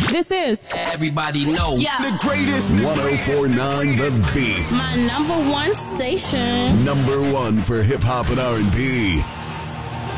This is Everybody know. Yeah. The greatest 1049 The Beat. My number one station. Number one for hip hop and R&B.